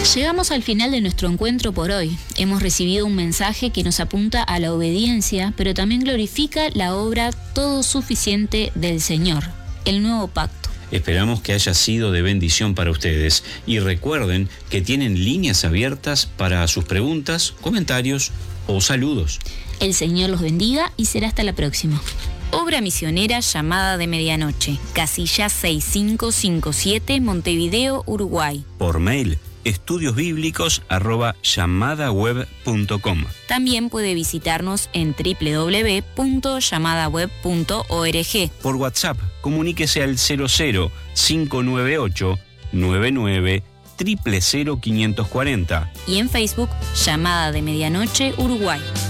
Llegamos al final de nuestro encuentro por hoy. Hemos recibido un mensaje que nos apunta a la obediencia, pero también glorifica la obra todo suficiente del Señor, el nuevo pacto. Esperamos que haya sido de bendición para ustedes y recuerden que tienen líneas abiertas para sus preguntas, comentarios o saludos. El Señor los bendiga y será hasta la próxima. Obra misionera Llamada de Medianoche, casilla 6557, Montevideo, Uruguay. Por mail, estudiosbiblicos@llamadaweb.com. También puede visitarnos en www.llamadaweb.org. Por WhatsApp, comuníquese al 00 598 99 000 540. Y en Facebook, Llamada de Medianoche, Uruguay.